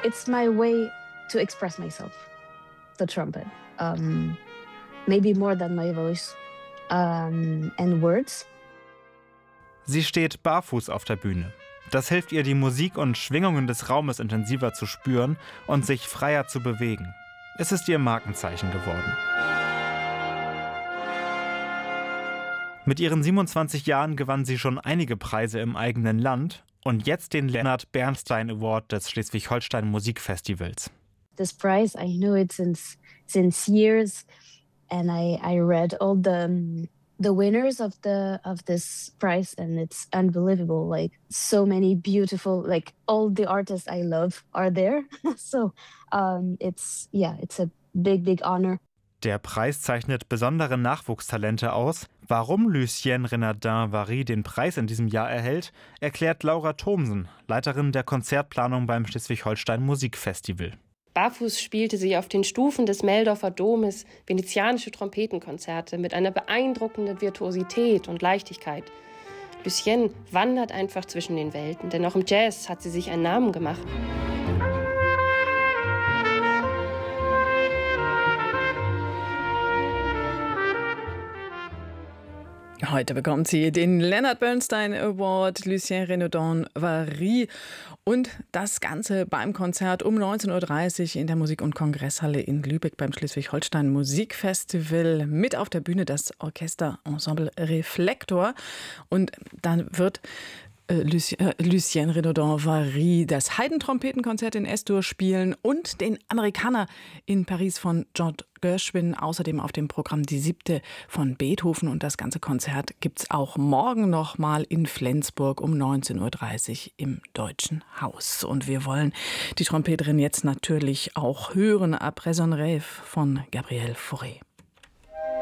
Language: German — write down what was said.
It's my way to express myself, the trumpet. Maybe more than my voice and words. Sie steht barfuß auf der Bühne. Das hilft ihr, die Musik und Schwingungen des Raumes intensiver zu spüren und sich freier zu bewegen. Es ist ihr Markenzeichen geworden. Mit ihren 27 Jahren gewann sie schon einige Preise im eigenen Land und jetzt den Leonard Bernstein Award des Schleswig-Holstein Musikfestivals. This prize, I know it since years, and I read all the winners of this prize, and it's unbelievable. Like so many beautiful, like all the artists I love are there. So it's a big honor. Der Preis zeichnet besondere Nachwuchstalente aus. Warum Lucienne Renardin-Vary den Preis in diesem Jahr erhält, erklärt Laura Thomsen, Leiterin der Konzertplanung beim Schleswig-Holstein Musikfestival. Barfuß spielte sie auf den Stufen des Meldorfer Domes venezianische Trompetenkonzerte mit einer beeindruckenden Virtuosität und Leichtigkeit. Lucienne wandert einfach zwischen den Welten, denn auch im Jazz hat sie sich einen Namen gemacht. Heute bekommt sie den Leonard Bernstein Award, Lucienne Renardin-Vary. Und das Ganze beim Konzert um 19.30 Uhr in der Musik- und Kongresshalle in Lübeck beim Schleswig-Holstein Musikfestival. Mit auf der Bühne das Orchesterensemble Reflektor. Und dann wird Lucienne Renardin-Vary das Haydn-Trompetenkonzert in S-Dur spielen und den Amerikaner in Paris von John Gershwin. Außerdem auf dem Programm die 7. von Beethoven. Und das ganze Konzert gibt es auch morgen noch mal in Flensburg um 19.30 Uhr im Deutschen Haus. Und wir wollen die Trompeterin jetzt natürlich auch hören. Après un rêve von Gabriel Fauré.